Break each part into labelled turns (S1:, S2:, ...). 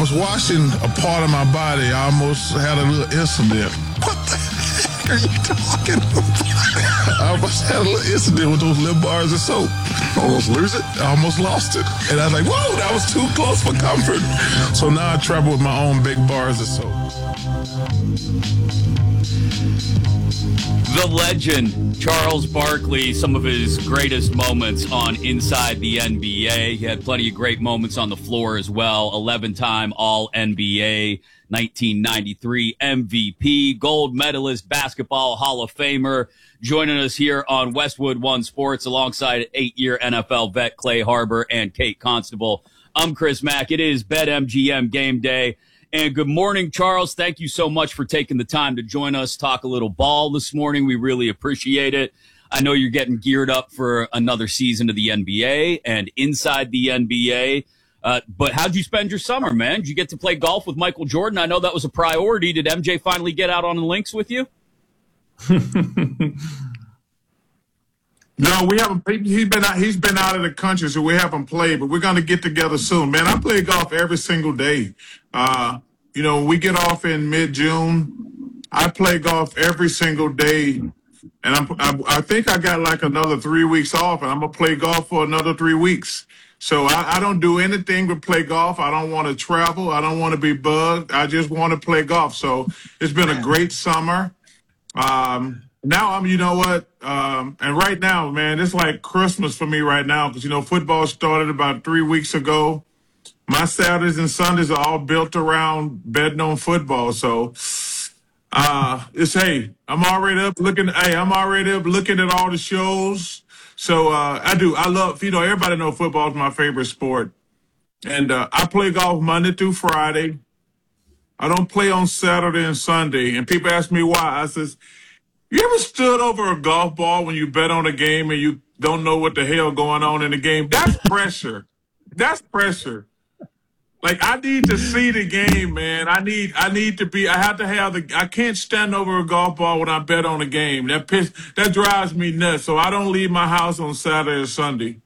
S1: was washing a part of my body. I almost had a little incident. What the heck are you talking about? I almost had a little incident with those little bars of soap.
S2: Almost lose it?
S1: I almost lost it. And I was like, whoa, that was too close for comfort. So now I travel with my own big bars of soap.
S3: The legend, Charles Barkley, some of his greatest moments on Inside the NBA. He had plenty of great moments on the floor as well. 11-time All-NBA, 1993 MVP, gold medalist, basketball Hall of Famer, joining us here on Westwood One Sports alongside 8-year NFL vet Clay Harbor and Kate Constable. I'm Chris Mack. It is BetMGM game day. And good morning, Charles. Thank you so much for taking the time to join us, talk a little ball this morning. We really appreciate it. I know you're getting geared up for another season of the NBA and Inside the NBA. But how'd you spend your summer, man? Did you get to play golf with Michael Jordan? I know that was a priority. Did MJ finally get out on the links with you?
S4: No, we haven't. He's been out of the country, so we haven't played. But we're going to get together soon, man. I play golf every single day. When we get off in mid-June, I play golf every single day, and I think I got like another 3 weeks off, and I'm gonna play golf for another 3 weeks. So I don't do anything but play golf. I don't want to travel. I don't want to be bugged. I just want to play golf. So it's been a great summer. Now you know what? And right now, man, it's like Christmas for me right now because, football started about 3 weeks ago. My Saturdays and Sundays are all built around betting on football. So, I'm already up looking at all the shows. So, I love, everybody knows football is my favorite sport. And, I play golf Monday through Friday. I don't play on Saturday and Sunday. And people ask me why. I says, you ever stood over a golf ball when you bet on a game and you don't know what the hell going on in the game? That's pressure. That's pressure. Like, I need to see the game, man. I can't stand over a golf ball when I bet on a game. That drives me nuts. So I don't leave my house on Saturday or Sunday.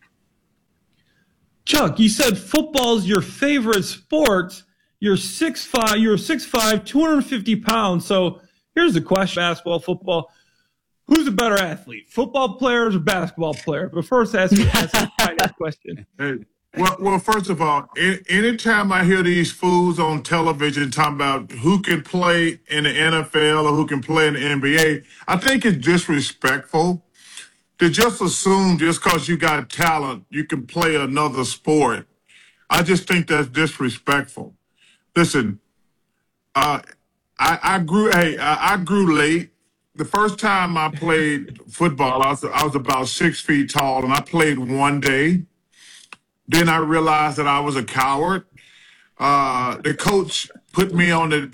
S5: Chuck, you said football's your favorite sport. You're 6'5", 250 pounds. So here's the question, basketball, football. Who's a better athlete, football players or basketball player? But first, ask a question.
S4: Hey. Well, first of all, anytime I hear these fools on television talking about who can play in the NFL or who can play in the NBA, I think it's disrespectful to just assume just because you got talent, you can play another sport. I just think that's disrespectful. Listen, I grew late. The first time I played football, I was about 6 feet tall, and I played one day. Then I realized that I was a coward. The coach put me on the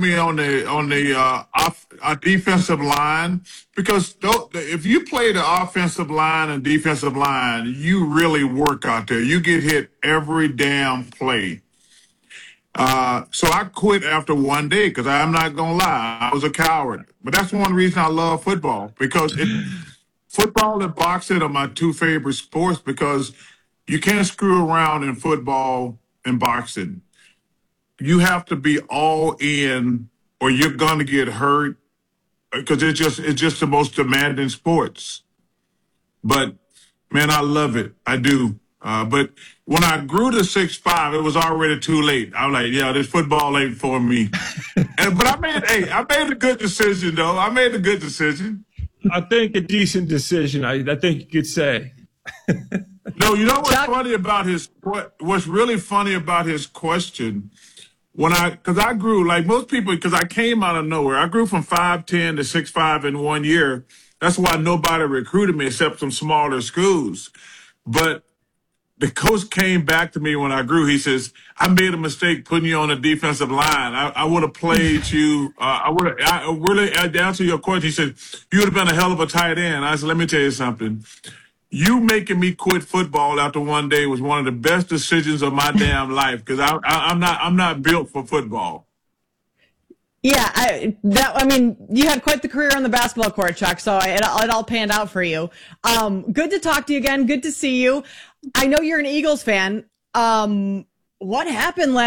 S4: defensive line because if you play the offensive line and defensive line, you really work out there. You get hit every damn play. So I quit after one day because I'm not gonna lie, I was a coward. But that's one reason I love football because football and boxing are my two favorite sports because you can't screw around in football and boxing. You have to be all in or you're going to get hurt because it's just the most demanding sports. But, man, I love it. I do. But when I grew to 6'5", it was already too late. I was like, yeah, this football ain't for me. But I made a good decision, though. I made a good decision.
S5: I think a decent decision, I think you could say.
S4: No, you know what's really funny about his question? Because I grew, like most people, because I came out of nowhere. I grew from 5'10" to 6'5" in 1 year. That's why nobody recruited me except some smaller schools. But the coach came back to me when I grew. He says, I made a mistake putting you on the defensive line. I would have played you. To answer your question, he said, you would have been a hell of a tight end. I said, let me tell you something. You making me quit football after one day was one of the best decisions of my damn life because I'm not built for football.
S6: Yeah, you had quite the career on the basketball court, Chuck, so it all panned out for you. Good to talk to you again. Good to see you. I know you're an Eagles fan. What happened last